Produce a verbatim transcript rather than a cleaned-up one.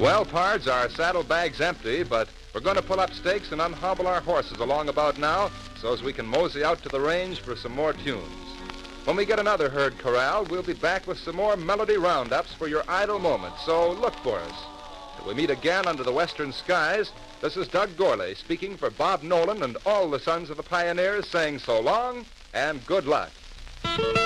Well, Pards, our saddlebag's empty, but we're going to pull up stakes and unhobble our horses along about now so as we can mosey out to the range for some more tunes. When we get another herd corralled, we'll be back with some more melody roundups for your idle moments, so look for us. Till we meet again under the western skies, this is Doug Gourlay speaking for Bob Nolan and all the sons of the pioneers saying so long and good luck.